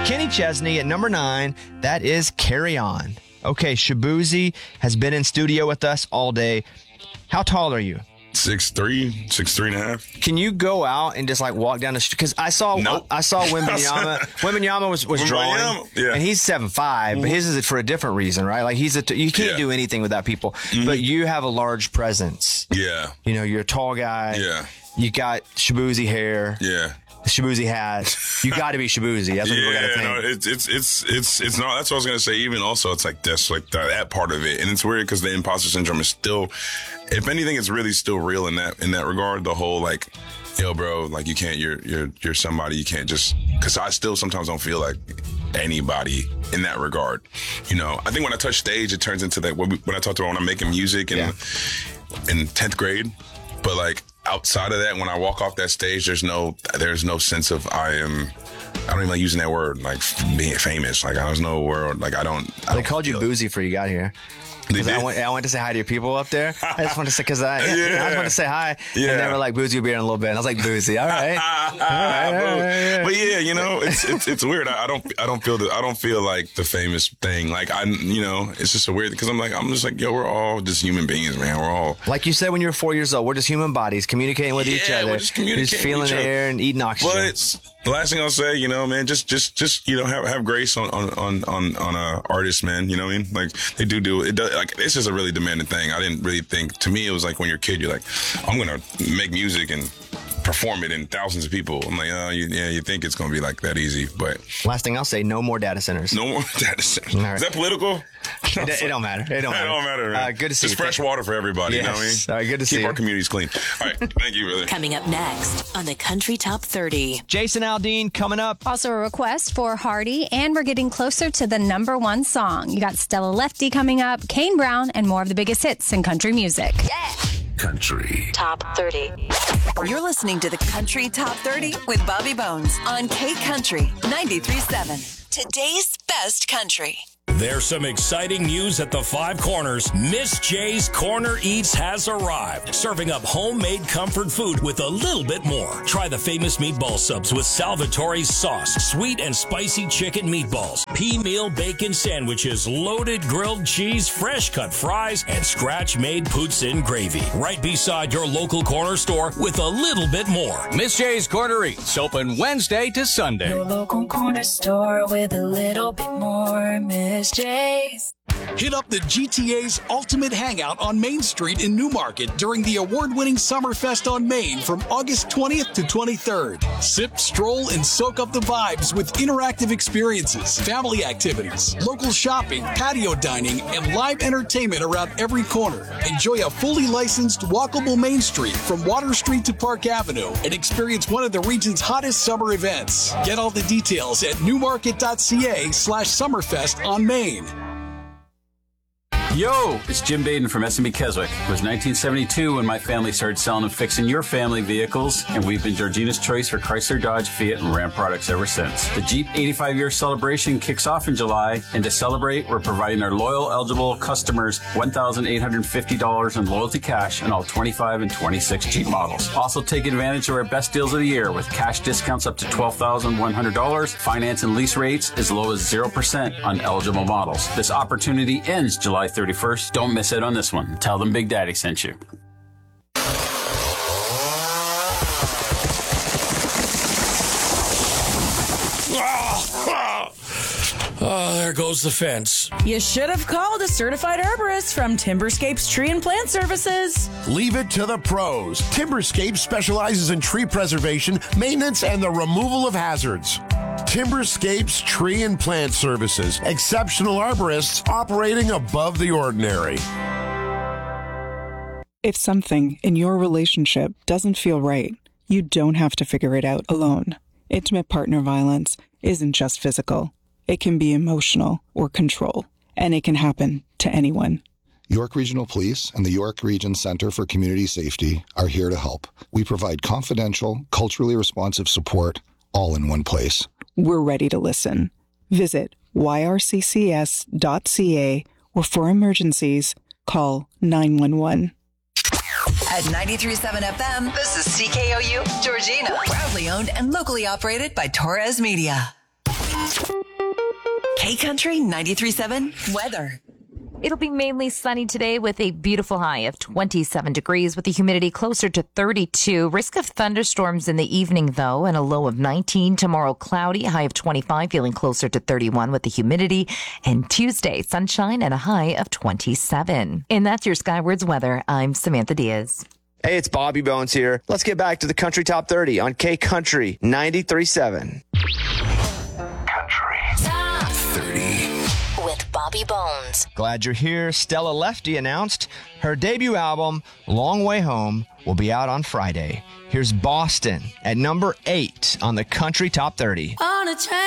Kenny Chesney at number 9. That is Carry On. Okay, Shaboozey has been in studio with us all day. How tall are you? 6'3", 6'3.5". Can you go out and just like walk down the street? Because I saw Wembanyama. Wembanyama was drawing, yeah. And he's 7'5", but his is for a different reason, right? Like you can't do anything without people, but you have a large presence. Yeah, you know, you're a tall guy. Yeah, you got Shaboozey hair. Yeah. Shaboozey hat. You got to be Shaboozey. That's what people got to think. No, it's not. That's what I was gonna say. Even also, it's like this, like that part of it, and it's weird because the imposter syndrome is still, if anything, it's really still real in that regard. The whole like, yo, bro, like you can't, you're somebody. You can't just, because I still sometimes don't feel like anybody in that regard. You know, I think when I touch stage, it turns into that when I talked about when I'm making music and in 10th grade, but like. Outside of that, when I walk off that stage, there's no sense of I don't even like using that word, like being famous. Like there's no word, like I don't. They called you Boozy before you got here. Because I went to say hi to your people up there. I just wanted to say, because I just wanted to say hi. Yeah. And they were like, Boozy will be here in a little bit. And I was like, Boozy, all right. all right. But yeah, you know, it's weird. I don't feel like the famous thing. Like it's just a weird, because I'm just like, yo, we're all just human beings, man. We're all. Like you said when you were 4 years old, we're just human bodies communicating with each other. We're just communicating. Just feeling the air and eating oxygen. But the last thing I'll say, you know, man, just have grace on artists, man. You know what I mean? Like they do it. Like it's just a really demanding thing. I didn't really think. To me, it was like when you're a kid, you're like, I'm gonna make music and perform it in thousands of people. I'm like, you think it's gonna be like that easy? But last thing I'll say, no more data centers. No more data centers. Right. Is that political? It don't matter. It don't matter. Man. Good to see you. It's fresh water for everybody. Yes. You know what I mean? All right, good to see you. Keep our communities clean. All right, thank you, brother. Coming up next on the Country Top 30. Jason Aldean coming up. Also a request for Hardy, and we're getting closer to the number 1 song. You got Stella Lefty coming up, Kane Brown, and more of the biggest hits in country music. Yeah. Country Top 30. You're listening to the Country Top 30 with Bobby Bones on K Country 93.7. Today's best country. There's some exciting news at the Five Corners. Miss J's Corner Eats has arrived, serving up homemade comfort food with a little bit more. Try the famous meatball subs with Salvatore's sauce, sweet and spicy chicken meatballs, pea meal bacon sandwiches, loaded grilled cheese, fresh cut fries, and scratch-made poutine gravy. Right beside your local corner store with a little bit more. Miss J's Corner Eats, open Wednesday to Sunday. Your local corner store with a little bit more. Miss J's. Hit up the GTA's Ultimate Hangout on Main Street in Newmarket during the award-winning Summerfest on Main from August 20th to 23rd. Sip, stroll, and soak up the vibes with interactive experiences, family activities, local shopping, patio dining, and live entertainment around every corner. Enjoy a fully licensed, walkable Main Street from Water Street to Park Avenue and experience one of the region's hottest summer events. Get all the details at newmarket.ca/Summerfest on Main. Yo, it's Jim Baden from S&B Keswick. It was 1972 when my family started selling and fixing your family vehicles, and we've been Georgina's choice for Chrysler, Dodge, Fiat, and Ram products ever since. The Jeep 85-year celebration kicks off in July, and to celebrate, we're providing our loyal, eligible customers $1,850 in loyalty cash on all 25 and 26 Jeep models. Also, take advantage of our best deals of the year with cash discounts up to $12,100, finance and lease rates as low as 0% on eligible models. This opportunity ends July 31st. Don't miss it on this one. Tell them Big Daddy sent you. Oh, there goes the fence. You should have called a certified herborist from Timberscapes Tree and Plant Services. Leave it to the pros. Timberscapes specializes in tree preservation, maintenance, and the removal of hazards. Timberscapes Tree and Plant Services. Exceptional arborists operating above the ordinary. If something in your relationship doesn't feel right, you don't have to figure it out alone. Intimate partner violence isn't just physical. It can be emotional or control, and it can happen to anyone. York Regional Police and the York Region Center for Community Safety are here to help. We provide confidential, culturally responsive support all in one place. We're ready to listen. Visit yrccs.ca, or for emergencies, call 911. At 93.7 FM, this is CKOU Georgina. Proudly owned and locally operated by Torres Media. K-Country 93.7 weather. It'll be mainly sunny today with a beautiful high of 27 degrees with the humidity closer to 32. Risk of thunderstorms in the evening, though, and a low of 19. Tomorrow, cloudy, high of 25, feeling closer to 31 with the humidity. And Tuesday, sunshine and a high of 27. And that's your Skywards weather. I'm Samantha Diaz. Hey, it's Bobby Bones here. Let's get back to the Country Top 30 on K-Country 93.7. Country Top 30 with Bobby Bones. Glad you're here. Stella Lefty announced her debut album, Long Way Home, will be out on Friday. Here's Boston at number 8 on the Country Top 30. On a train.